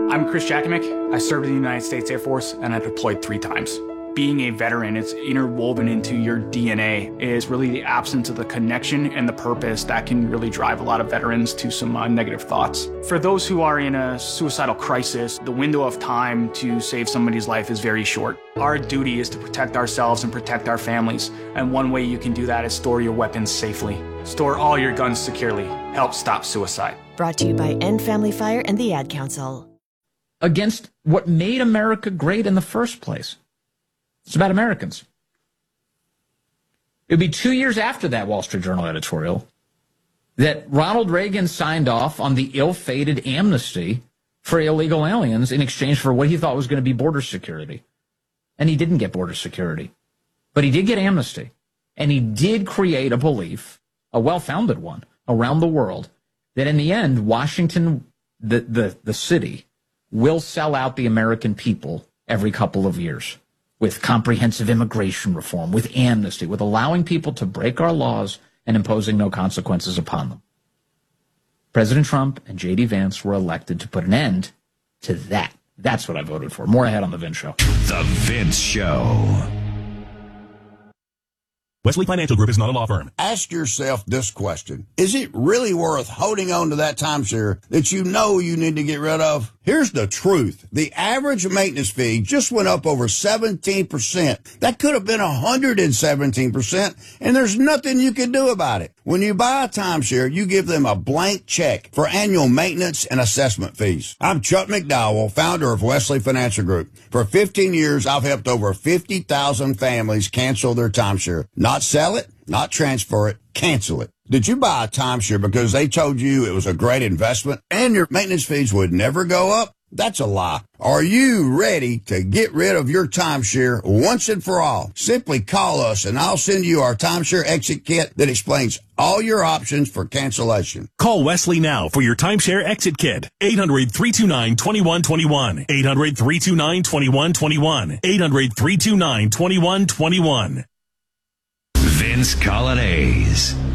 I'm Chris Jakimick. I served in the United States Air Force and I deployed 3 times. Being a veteran, it's interwoven into your DNA, is really the absence of the connection and the purpose that can really drive a lot of veterans to some negative thoughts. For those who are in a suicidal crisis, the window of time to save somebody's life is very short. Our duty is to protect ourselves and protect our families, and one way you can do that is store your weapons safely. Store all your guns securely. Help stop suicide. Brought to you by End Family Fire and the Ad Council. Against what made America great in the first place. It's about Americans. It would be 2 years after that Wall Street Journal editorial that Ronald Reagan signed off on the ill-fated amnesty for illegal aliens in exchange for what he thought was going to be border security. And he didn't get border security. But he did get amnesty. And he did create a belief, a well-founded one, around the world, that in the end, Washington, the city, will sell out the American people every couple of years with comprehensive immigration reform, with amnesty, with allowing people to break our laws and imposing no consequences upon them. President Trump and J.D. Vance were elected to put an end to that. That's what I voted for. More ahead on The Vince Show. The Vince Show. Wesley Financial Group is not a law firm. Ask yourself this question. Is it really worth holding on to that timeshare that you know you need to get rid of? Here's the truth. The average maintenance fee just went up over 17%. That could have been 117%, and there's nothing you can do about it. When you buy a timeshare, you give them a blank check for annual maintenance and assessment fees. I'm Chuck McDowell, founder of Wesley Financial Group. For 15 years, I've helped over 50,000 families cancel their timeshare. Not sell it, not transfer it, cancel it. Did you buy a timeshare because they told you it was a great investment and your maintenance fees would never go up? That's a lie. Are you ready to get rid of your timeshare once and for all? Simply call us and I'll send you our timeshare exit kit that explains all your options for cancellation. Call Wesley now for your timeshare exit kit. 800-329-2121. 800-329-2121. 800-329-2121. Vince Colonnese.